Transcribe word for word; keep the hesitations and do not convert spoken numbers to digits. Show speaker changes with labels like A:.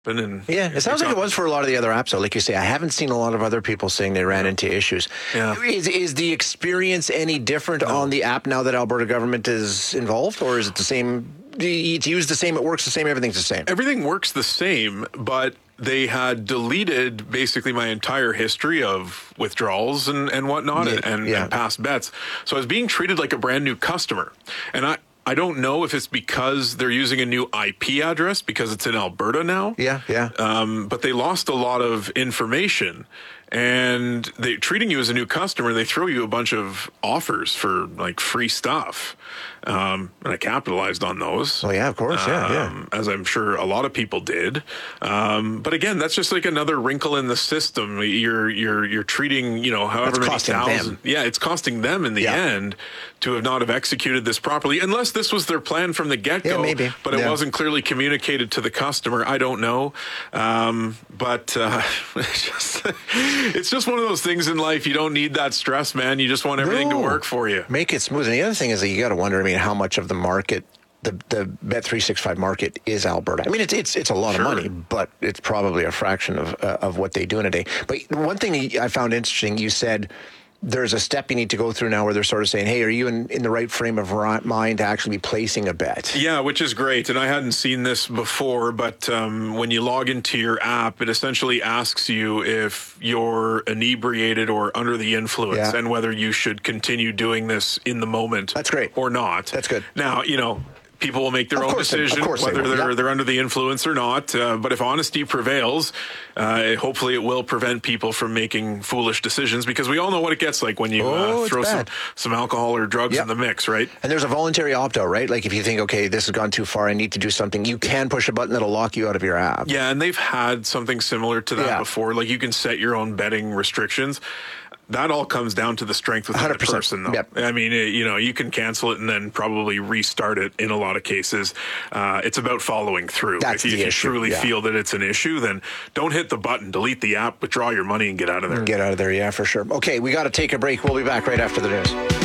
A: And
B: yeah, it sounds like it was for a lot of the other apps, though. Like you say, I haven't seen a lot of other people saying they ran into issues.
A: Yeah.
B: Is, is the experience any different
A: No.
B: on the app now that Alberta government is involved, or is it the same? It's used the same, it works the same, everything's the same?
A: Everything works the same, but they had deleted basically my entire history of withdrawals and, and whatnot
B: Yeah,
A: and, and,
B: yeah.
A: and past bets. So I was being treated like a brand new customer. And I, I don't know if it's because they're using a new I P address because it's in Alberta now.
B: Yeah, yeah.
A: Um, but they lost a lot of information. And they treating you as a new customer, they throw you a bunch of offers for like free stuff. Um, and I capitalized on those.
B: Oh, yeah, of course. Yeah,
A: um, yeah. As I'm sure a lot of people did. Um, but again, that's just like another wrinkle in the system. You're you're you're treating, you know, however
B: That's
A: many
B: costing
A: thousand.
B: them.
A: Yeah, it's costing them in the
B: Yeah.
A: end to have not have executed this properly, unless this was their plan from the get-go.
B: Yeah, maybe.
A: But it
B: Yeah.
A: wasn't clearly communicated to the customer. I don't know. Um, but uh, it's, just, it's just one of those things in life. You don't need that stress, man. You just want everything
B: No.
A: to work for you.
B: Make it smooth. And the other thing is that you got to wonder, I mean, how much of the market, the the Bet three sixty-five market is Alberta. I mean, it's it's it's a lot
A: Sure.
B: of money, but it's probably a fraction of uh, of what they do in a day. But one thing I found interesting, you said there's a step you need to go through now where they're sort of saying, hey, are you in, in the right frame of ri- mind to actually be placing a bet?
A: Yeah, which is great. And I hadn't seen this before, but um, when you log into your app, it essentially asks you if you're inebriated or under the influence
B: Yeah.
A: and whether you should continue doing this in the moment.
B: That's great.
A: Or not.
B: That's good.
A: Now, you know, people will make their
B: Of
A: own
B: course they- of
A: decision
B: course they
A: whether
B: will,
A: they're
B: yeah.
A: they're under the influence or not. Uh, but if honesty prevails, uh, hopefully it will prevent people from making foolish decisions, because we all know what it gets like when you
B: Oh,
A: uh,
B: it's
A: throw some,
B: bad.
A: some alcohol or drugs
B: Yep.
A: in the mix, right?
B: And there's a voluntary opt-out, right? Like if you think, okay, this has gone too far, I need to do something, you can push a button that'll lock you out of your app.
A: Yeah, and they've had something similar to that
B: Yeah.
A: before. Like you can set your own betting restrictions. That all comes down to the strength within
B: one hundred
A: the
B: percent.
A: person, though.
B: Yep.
A: I mean, it, you know, you can cancel it and then probably restart it in a lot of cases. Uh, it's about following through.
B: That's
A: if you,
B: the
A: if you
B: issue,
A: truly
B: yeah.
A: feel that it's an issue, then don't hit the button, delete the app, withdraw your money, and get out of there.
B: Get out of there, yeah, for sure. Okay, we got to take a break. We'll be back right after the news.